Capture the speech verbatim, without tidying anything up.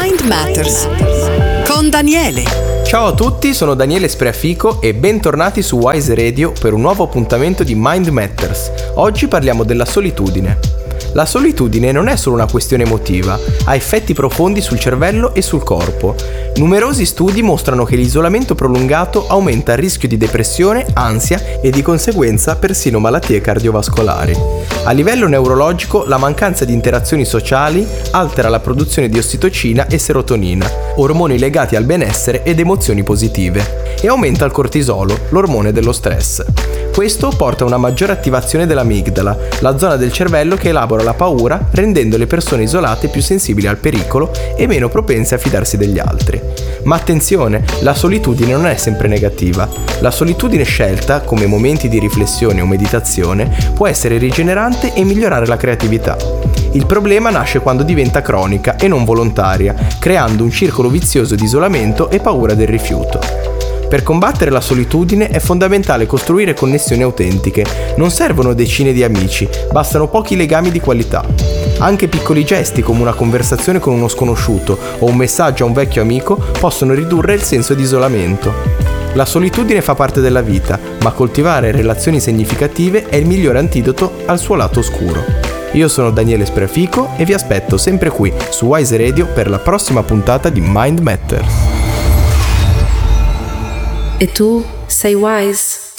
Mind Matters con Daniele. Ciao a tutti, sono Daniele Spreafico e bentornati su Wise Radio per un nuovo appuntamento di Mind Matters. Oggi parliamo della solitudine. La solitudine non è solo una questione emotiva, ha effetti profondi sul cervello e sul corpo. Numerosi studi mostrano che l'isolamento prolungato aumenta il rischio di depressione, ansia e di conseguenza persino malattie cardiovascolari. A livello neurologico, la mancanza di interazioni sociali altera la produzione di ossitocina e serotonina, ormoni legati al benessere ed emozioni positive, e aumenta il cortisolo, l'ormone dello stress. Questo porta a una maggiore attivazione dell'amigdala, la zona del cervello che elabora la paura, rendendo le persone isolate più sensibili al pericolo e meno propense a fidarsi degli altri. Ma attenzione, la solitudine non è sempre negativa. La solitudine scelta, come momenti di riflessione o meditazione, può essere rigenerante e migliorare la creatività. Il problema nasce quando diventa cronica e non volontaria, creando un circolo vizioso di isolamento e paura del rifiuto. Per combattere la solitudine è fondamentale costruire connessioni autentiche. Non servono decine di amici, bastano pochi legami di qualità. Anche piccoli gesti come una conversazione con uno sconosciuto o un messaggio a un vecchio amico possono ridurre il senso di isolamento. La solitudine fa parte della vita, ma coltivare relazioni significative è il migliore antidoto al suo lato oscuro. Io sono Daniele Spreafico e vi aspetto sempre qui su Wise Radio per la prossima puntata di Mind Matters. E tu sei wise?